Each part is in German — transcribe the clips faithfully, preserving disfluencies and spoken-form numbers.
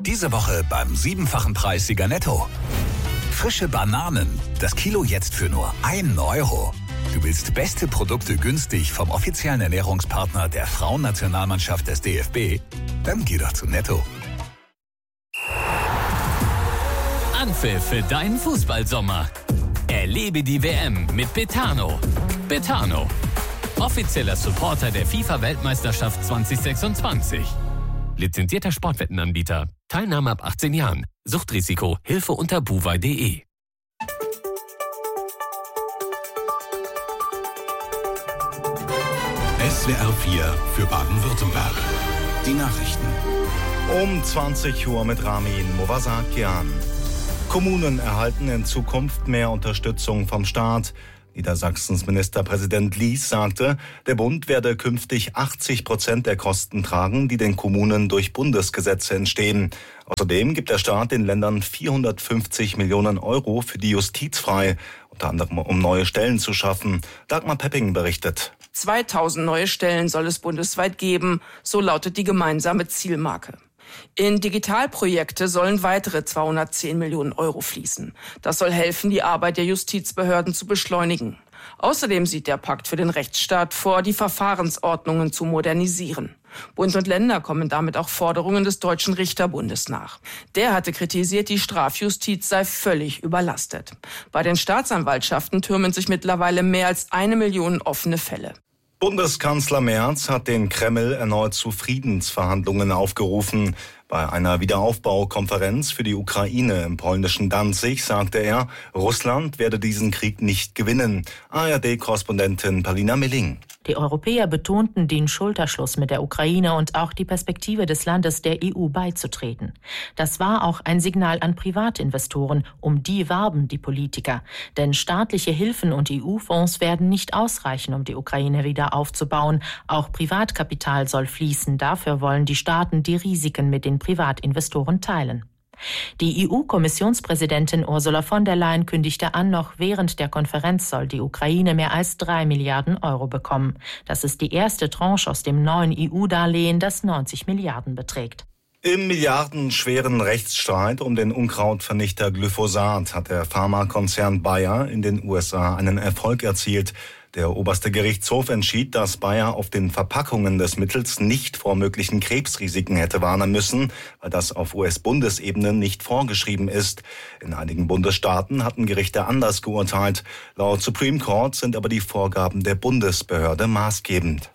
Diese Woche beim siebenfachen Preis Sieger Netto. Frische Bananen, das Kilo jetzt für nur ein Euro. Du willst beste Produkte günstig vom offiziellen Ernährungspartner der Frauennationalmannschaft des D F B? Dann geh doch zu Netto. Anpfiff für deinen Fußballsommer. Erlebe die W M mit Betano. Betano, offizieller Supporter der FIFA-Weltmeisterschaft zwanzig sechsundzwanzig. Lizenzierter Sportwettenanbieter. Teilnahme ab achtzehn Jahren. Suchtrisiko. Hilfe unter buwei punkt de. S W R vier für Baden-Württemberg. Die Nachrichten. Um zwanzig Uhr mit Ramin Movasakian. Kommunen erhalten in Zukunft mehr Unterstützung vom Staat. Niedersachsens Ministerpräsident Lies sagte, der Bund werde künftig achtzig Prozent der Kosten tragen, die den Kommunen durch Bundesgesetze entstehen. Außerdem gibt der Staat den Ländern vierhundertfünfzig Millionen Euro für die Justiz frei, unter anderem um neue Stellen zu schaffen. Dagmar Pepping berichtet. zweitausend neue Stellen soll es bundesweit geben, so lautet die gemeinsame Zielmarke. In Digitalprojekte sollen weitere zweihundertzehn Millionen Euro fließen. Das soll helfen, die Arbeit der Justizbehörden zu beschleunigen. Außerdem sieht der Pakt für den Rechtsstaat vor, die Verfahrensordnungen zu modernisieren. Bund und Länder kommen damit auch Forderungen des Deutschen Richterbundes nach. Der hatte kritisiert, die Strafjustiz sei völlig überlastet. Bei den Staatsanwaltschaften türmen sich mittlerweile mehr als eine Million offene Fälle. Bundeskanzler Merz hat den Kreml erneut zu Friedensverhandlungen aufgerufen. Bei einer Wiederaufbaukonferenz für die Ukraine im polnischen Danzig sagte er, Russland werde diesen Krieg nicht gewinnen. A R D-Korrespondentin Paulina Milling. Die Europäer betonten den Schulterschluss mit der Ukraine und auch die Perspektive des Landes der E U beizutreten. Das war auch ein Signal an Privatinvestoren, um die warben die Politiker. Denn staatliche Hilfen und E U-Fonds werden nicht ausreichen, um die Ukraine wieder aufzubauen. Auch Privatkapital soll fließen. Dafür wollen die Staaten die Risiken mit den Privatinvestoren teilen. Die E U-Kommissionspräsidentin Ursula von der Leyen kündigte an, noch während der Konferenz soll die Ukraine mehr als drei Milliarden Euro bekommen. Das ist die erste Tranche aus dem neuen E U-Darlehen, das neunzig Milliarden beträgt. Im milliardenschweren Rechtsstreit um den Unkrautvernichter Glyphosat hat der Pharmakonzern Bayer in den U S A einen Erfolg erzielt. Der oberste Gerichtshof entschied, dass Bayer auf den Verpackungen des Mittels nicht vor möglichen Krebsrisiken hätte warnen müssen, weil das auf U S-Bundesebene nicht vorgeschrieben ist. In einigen Bundesstaaten hatten Gerichte anders geurteilt. Laut Supreme Court sind aber die Vorgaben der Bundesbehörde maßgebend.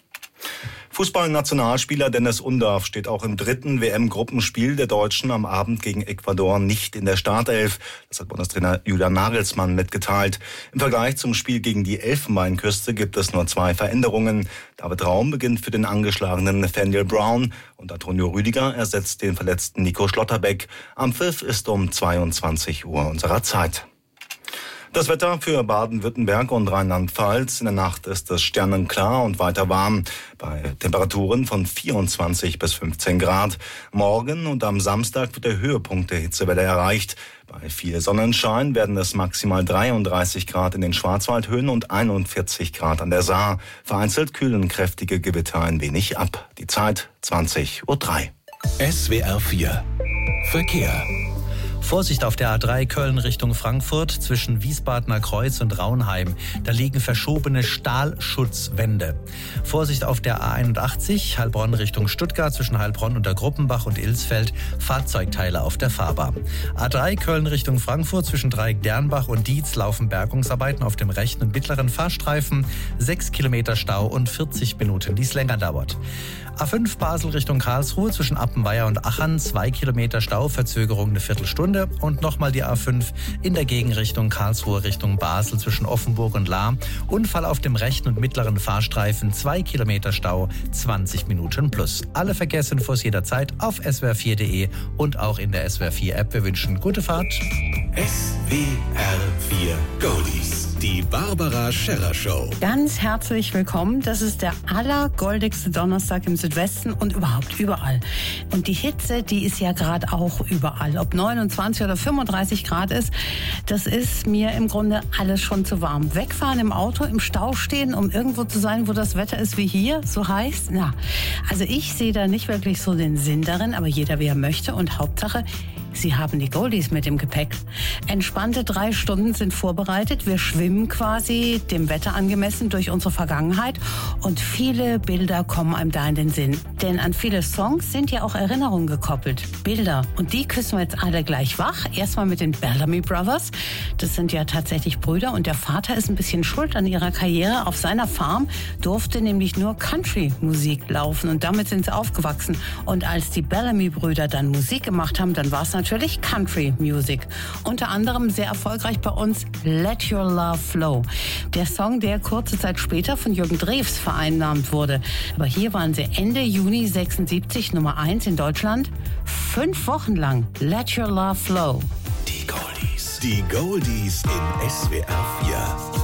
Fußballnationalspieler Dennis Undaff steht auch im dritten W M-Gruppenspiel der Deutschen am Abend gegen Ecuador nicht in der Startelf. Das hat Bundestrainer Julian Nagelsmann mitgeteilt. Im Vergleich zum Spiel gegen die Elfenbeinküste gibt es nur zwei Veränderungen. David Raum beginnt für den angeschlagenen Nathaniel Brown und Antonio Rüdiger ersetzt den verletzten Nico Schlotterbeck. Am Pfiff ist um zweiundzwanzig Uhr unserer Zeit. Das Wetter für Baden-Württemberg und Rheinland-Pfalz. In der Nacht ist es sternenklar und weiter warm bei Temperaturen von vierundzwanzig bis fünfzehn Grad. Morgen und am Samstag wird der Höhepunkt der Hitzewelle erreicht. Bei viel Sonnenschein werden es maximal dreiunddreißig Grad in den Schwarzwaldhöhen und einundvierzig Grad an der Saar. Vereinzelt kühlen kräftige Gewitter ein wenig ab. Die Zeit zwanzig Uhr drei. S W R vier Verkehr. Vorsicht auf der A drei Köln Richtung Frankfurt zwischen Wiesbadener Kreuz und Raunheim. Da liegen verschobene Stahlschutzwände. Vorsicht auf der A einundachtzig Heilbronn Richtung Stuttgart zwischen Heilbronn unter Gruppenbach und Ilsfeld. Fahrzeugteile auf der Fahrbahn. A drei Köln Richtung Frankfurt zwischen Dreieck-Dernbach und Dietz laufen Bergungsarbeiten auf dem rechten und mittleren Fahrstreifen. Sechs Kilometer Stau und vierzig Minuten, die es länger dauert. A fünf Basel Richtung Karlsruhe zwischen Appenweier und Achern, zwei Kilometer Stau, Verzögerung eine Viertelstunde. Und nochmal die A fünf in der Gegenrichtung Karlsruhe Richtung Basel zwischen Offenburg und Lahr. Unfall auf dem rechten und mittleren Fahrstreifen, zwei Kilometer Stau, zwanzig Minuten plus. Alle Verkehrsinfos jederzeit auf S W R vier punkt de und auch in der S W R vier App. Wir wünschen gute Fahrt. S W R vier Goldies. Die Barbara Scherrer Show. Ganz herzlich willkommen. Das ist der allergoldigste Donnerstag im Südwesten und überhaupt überall. Und die Hitze, die ist ja gerade auch überall. Ob neunundzwanzig oder fünfunddreißig Grad ist, das ist mir im Grunde alles schon zu warm. Wegfahren im Auto, im Stau stehen, um irgendwo zu sein, wo das Wetter ist wie hier, so heiß. Na, also ich sehe da nicht wirklich so den Sinn darin, aber jeder, wie er möchte. Und Hauptsache, Sie haben die Goldies mit im Gepäck. Entspannte drei Stunden sind vorbereitet. Wir schwimmen quasi dem Wetter angemessen durch unsere Vergangenheit und viele Bilder kommen einem da in den Sinn. Denn an viele Songs sind ja auch Erinnerungen gekoppelt. Bilder. Und die küssen wir jetzt alle gleich wach. Erstmal mit den Bellamy Brothers. Das sind ja tatsächlich Brüder und der Vater ist ein bisschen schuld an ihrer Karriere. Auf seiner Farm durfte nämlich nur Country-Musik laufen und damit sind sie aufgewachsen. Und als die Bellamy-Brüder dann Musik gemacht haben, dann war es natürlich Country Music. Unter anderem sehr erfolgreich bei uns Let Your Love Flow. Der Song, der kurze Zeit später von Jürgen Drews vereinnahmt wurde. Aber hier waren sie Ende Juni sechsundsiebzig Nummer eins in Deutschland. Fünf Wochen lang Let Your Love Flow. Die Goldies. Die Goldies in S W R vier.